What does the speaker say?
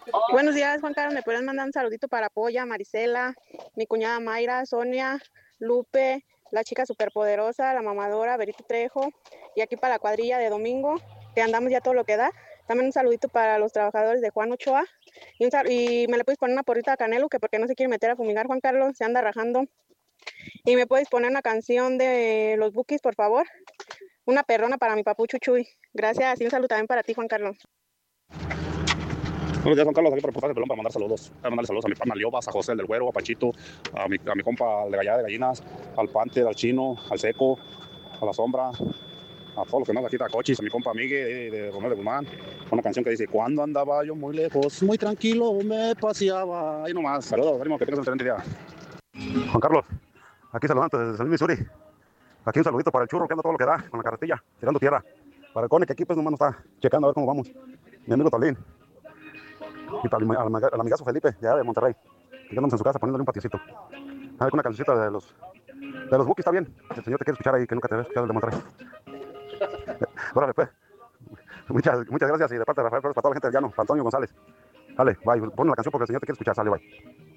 Buenos días, Juan Carlos. ¿Me puedes mandar un saludito para Polla, Marisela, mi cuñada Mayra, Sonia, Lupe, la chica superpoderosa, la mamadora, Berito Trejo, y aquí para la cuadrilla de domingo, que andamos ya todo lo que da? También un saludito para los trabajadores de Juan Ochoa. Y me le puedes poner una porrita a Canelo, que porque no se quiere meter a fumigar, Juan Carlos, se anda rajando. Y me puedes poner una canción de los Bukis, por favor. Una perrona para mi papu Chuchuy. Gracias, y un saludo también para ti, Juan Carlos. Buenos días, Juan Carlos, aquí por el Portal de Pelón para mandar saludos. Para mandarle saludos a mi pana Liobas, a José el del Güero, a Pachito, a mi compa el de Gallada de Gallinas, al Pante, al Chino, al Seco, a la Sombra, a todos los que mandan aquí, a Cochis, a mi compa Migue de Romero de Guzmán. Una canción que dice: cuando andaba yo muy lejos, muy tranquilo me paseaba. Ahí nomás, saludos, ánimo, que tengas un excelente día. Juan Carlos, aquí saludando desde San Luis, Missouri. Aquí un saludito para el churro que anda todo lo que da con la carretilla, tirando tierra. Para el Cone, que aquí pues nomás nos está checando a ver cómo vamos. Mi amigo Talín. Y para el amigazo Felipe, ya de Monterrey. Que andamos en su casa poniéndole un patiecito. A ver, con una cancioncita de los Bukis está bien. El señor te quiere escuchar ahí, que nunca te había escuchado el de Monterrey. Órale, pues. Muchas gracias y de parte de Rafael Flores para toda la gente del llano, para Antonio González. Dale, bye. Pon la canción porque el señor te quiere escuchar. Sale, bye.